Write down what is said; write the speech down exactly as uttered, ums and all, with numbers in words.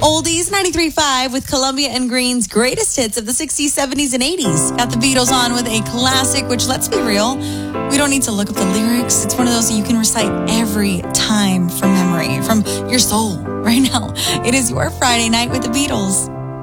Oldies ninety-three point five with Columbia and Green's greatest hits of the sixties, seventies, and eighties. Got the Beatles on with a classic, which, let's be real, we don't need to look up the lyrics. It's one of those that you can recite every time from memory, from your soul right now. It is your Friday night with the Beatles.